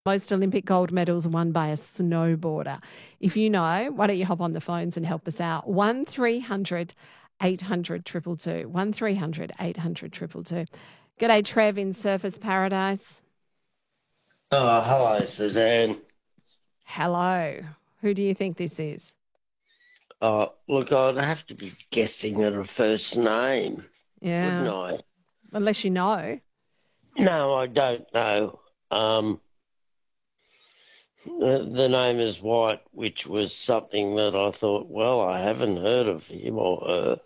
Most Olympic gold medals won by a snowboarder. If you know, why don't you hop on the phones and help us out? 1300 800 222. 1300 800 222. G'day, Trev in Surfers Paradise. Oh, hello, Suzanne. Hello. Who do you think this is? Look, I'd have to be guessing at a first name, wouldn't Yeah, I? unless you know. No, I don't know. The name is White, which was something that I thought, well, I haven't heard of him or her.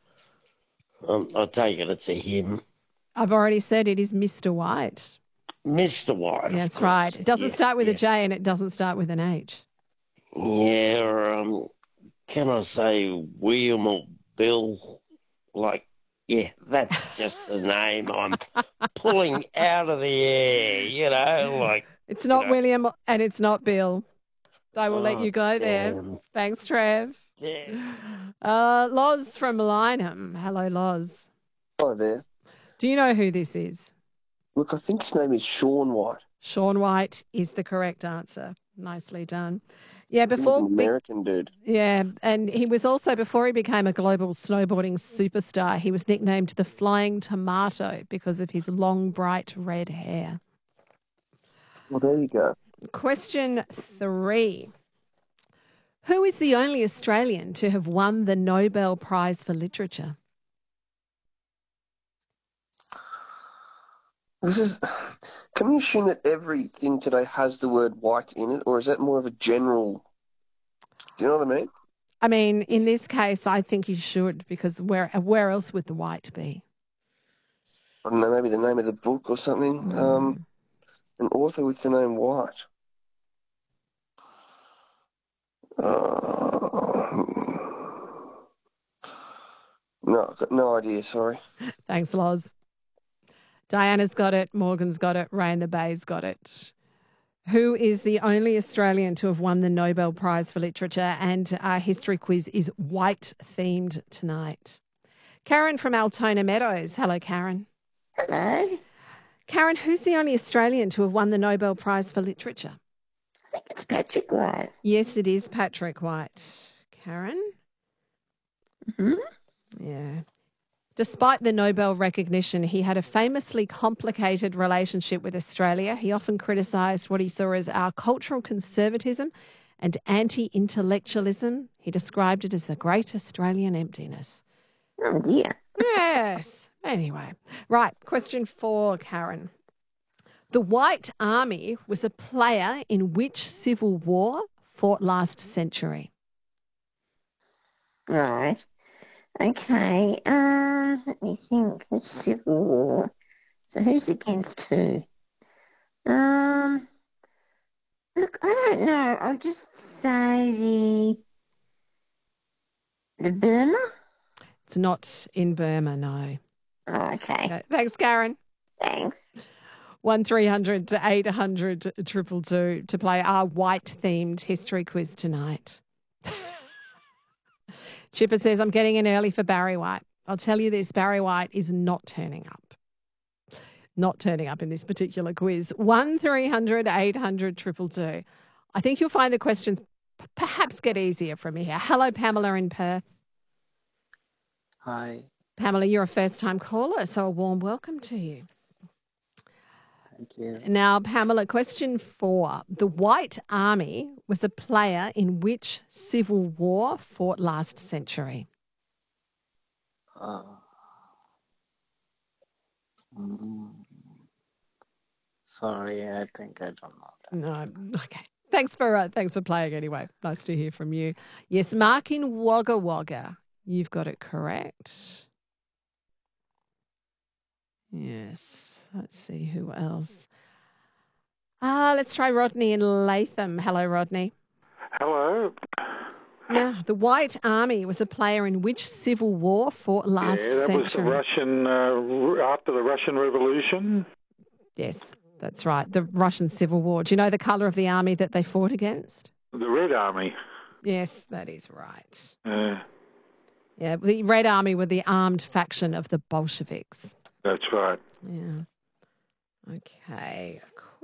I take it it's a him. I've already said it is Mr. White. Mr. White, Yeah, of that's right. course. It doesn't Yes, start with a yes. J and it doesn't start with an H. Yeah, can I say William or Bill? Like, yeah, that's just a name I'm pulling out of the air, It's you not know. William and it's not Bill. I will let Oh, you go there. damn, Thanks, Trev. damn. Loz from Lyneham. Hello, Loz. Hi there. Do you know who this is? Look, I think his name is Sean White. Sean White is the correct answer. Nicely done. Yeah, He was an American dude. and he was also, before he became a global snowboarding superstar, he was nicknamed the Flying Tomato because of his long, bright red hair. Well, there you go. Question 3. Who is the only Australian to have won the Nobel Prize for Literature? This is. Can we assume that everything today has the word white in it, or is that more of a general? Do you know what I mean? I mean, in this case, I think you should, because where else would the white be? I don't know, maybe the name of the book or something. An author with the name White. No, I've got no idea, sorry. Thanks, Loz. Diana's got it. Morgan's got it. Ray in the Bay's got it. Who is the only Australian to have won the Nobel Prize for Literature? And our history quiz is white-themed tonight. Karen from Altona Meadows. Hello, Karen. Hello. Karen, who's the only Australian to have won the Nobel Prize for Literature? I think it's Patrick White. Yes, it is Patrick White. Karen? Hmm. Yeah. Despite the Nobel recognition, he had a famously complicated relationship with Australia. He often criticised what he saw as our cultural conservatism and anti-intellectualism. He described it as the great Australian emptiness. Oh, dear. Yes. Anyway. Right. Question 4, Karen. The White Army was a player in which civil war fought last century? Right. Okay. Let me think. The Civil War. So who's against who? Um, Look, I don't know. I'll just say the Burma. It's not in Burma, no. Oh, okay. Okay. Thanks, Karen. Thanks. 1300 to 800 222 to play our white-themed history quiz tonight. Chipper says, I'm getting in early for Barry White. I'll tell you this, Barry White is not turning up. Not turning up in this particular quiz. 1300 800 222. I think you'll find the questions perhaps get easier from here. Hello, Pamela in Perth. Hi, Pamela, you're a first-time caller, so a warm welcome to you. thank you. Now, Pamela, question 4. The White Army was a player in which civil war fought last century? Uh, mm, Sorry, I think I don't know that. No. Okay. Thanks for playing anyway. Nice to hear from you. Yes, Mark in Wagga Wagga. You've got it correct. Yes. Let's see who else. Let's try Rodney in Latham. Hello, Rodney. Hello. Now, the White Army was a player in which civil war fought last Yeah, that was the century? Russian, after the Russian Revolution. Yes, that's right. The Russian Civil War. Do you know the colour of the army that they fought against? The Red Army. Yes, that is right. Yeah, Yeah, the Red Army were the armed faction of the Bolsheviks. that's right. Yeah. Okay.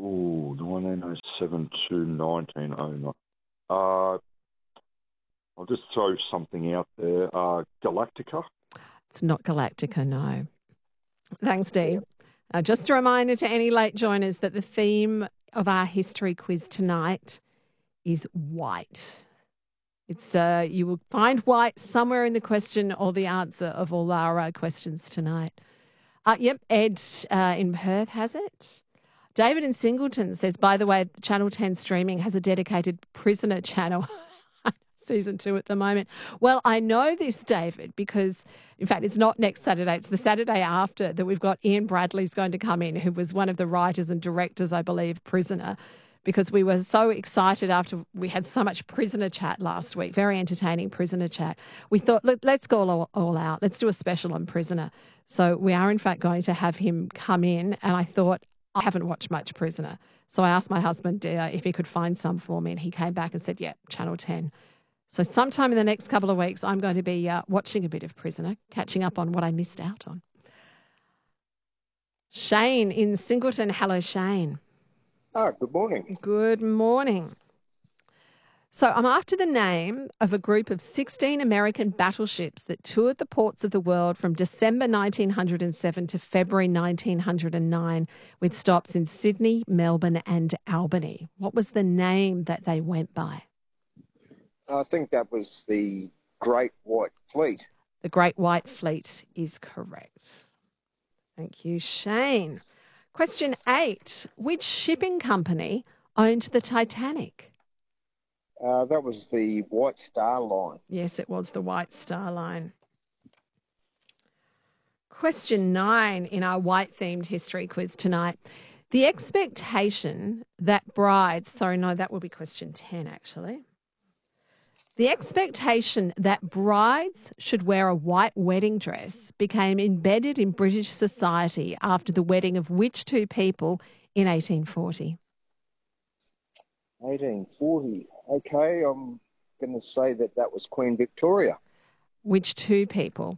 1907 to 1909. I'll just throw something out there. Galactica. It's not Galactica, no. Thanks, Dee. Just a reminder to any late joiners that the theme of our history quiz tonight is white. It's you will find white somewhere in the question or the answer of all our questions tonight. Yep, Ed in Perth has it. David in Singleton says, by the way, Channel 10 streaming has a dedicated prisoner channel. Season 2 at the moment. Well, I know this, David, because, in fact, it's not next Saturday. It's the Saturday after that we've got Ian Bradley's going to come in, who was one of the writers and directors, I believe, Prisoner, because we were so excited after we had so much prisoner chat last week, very entertaining prisoner chat. We thought, let's go all out. Let's do a special on Prisoner. So we are, in fact, going to have him come in, and I thought, I haven't watched much Prisoner. So I asked my husband if he could find some for me, and he came back and said, yeah, Channel 10. So sometime in the next couple of weeks, I'm going to be watching a bit of Prisoner, catching up on what I missed out on. Shane in Singleton. Hello, Shane. Good morning. Good morning. So I'm after the name of a group of 16 American battleships that toured the ports of the world from December 1907 to February 1909 with stops in Sydney, Melbourne and Albany. What was the name that they went by? I think that was the Great White Fleet. The Great White Fleet is correct. Thank you, Shane. Question 8. Which shipping company owned the Titanic? That was the White Star Line. Yes, it was the White Star Line. Question 9 in our white-themed history quiz tonight. The expectation that brides... Sorry, no, that will be question 10, actually. The expectation that brides should wear a white wedding dress became embedded in British society after the wedding of which two people in 1840? 1840. Okay, I'm going to say that was Queen Victoria. Which two people?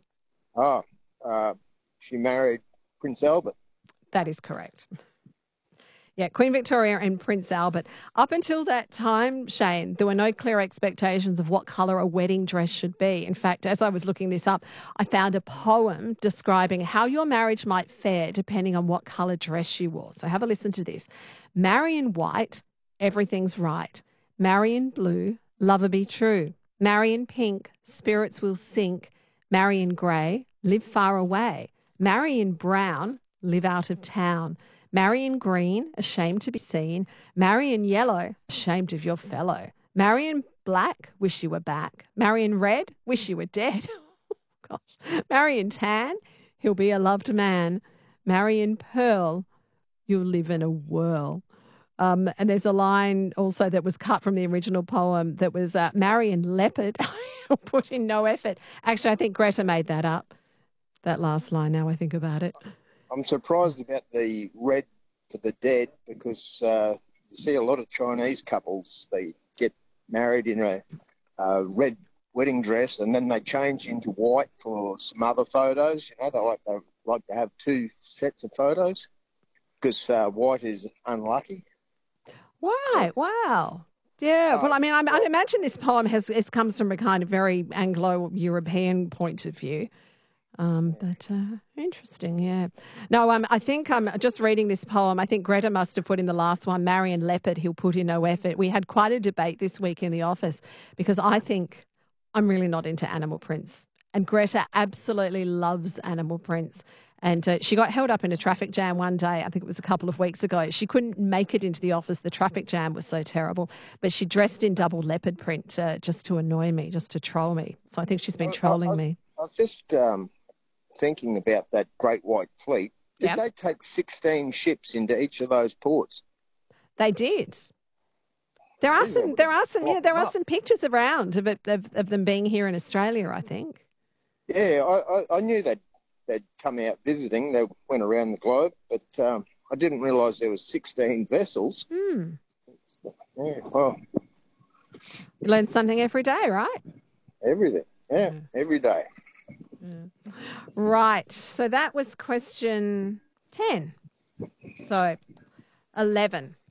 She married Prince Albert. That is correct. Yeah, Queen Victoria and Prince Albert. Up until that time, Shane, there were no clear expectations of what colour a wedding dress should be. In fact, as I was looking this up, I found a poem describing how your marriage might fare depending on what colour dress you wore. So have a listen to this. Marry in white, everything's right. Marry in blue, lover be true. Marry in pink, spirits will sink. Marry in grey, live far away. Marry in brown, live out of town. Marry in green, ashamed to be seen. Marry in yellow, ashamed of your fellow. Marry in black, wish you were back. Marry in red, wish you were dead. Gosh. Marry in tan, he'll be a loved man. Marry in pearl, you'll live in a whirl. And there's a line also that was cut from the original poem that was marry in leopard, he'll put in no effort. Actually, I think Greta made that up, that last line, now I think about it. I'm surprised about the red for the dead because you see a lot of Chinese couples, they get married in a red wedding dress and then they change into white for some other photos. You know, they like to have two sets of photos because white is unlucky. Right, wow. Yeah, well, I mean, I imagine this poem comes from a kind of very Anglo-European point of view. But interesting, yeah. No, I think just reading this poem, I think Greta must have put in the last one, marry in leopard, he'll put in no effort. We had quite a debate this week in the office because I think I'm really not into animal prints. And Greta absolutely loves animal prints. And she got held up in a traffic jam one day, I think it was a couple of weeks ago. She couldn't make it into the office. The traffic jam was so terrible. But she dressed in double leopard print just to annoy me, just to troll me. So I think she's been trolling me. I was just thinking about that Great White Fleet. Did they take 16 ships into each of those ports? They did. There are some pictures around of them being here in Australia, I think. Yeah, I knew that they'd come out visiting. They went around the globe, but I didn't realise there was 16 vessels. Yeah, well, you learn something every day, right? Everything, every day. Yeah. Right, so that was question 10. So 11.